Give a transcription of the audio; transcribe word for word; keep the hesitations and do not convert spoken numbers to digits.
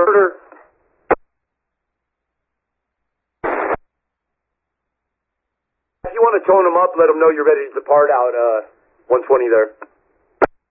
Murder. If you want to tone them up, let them know you're ready to depart out uh, one twenty there.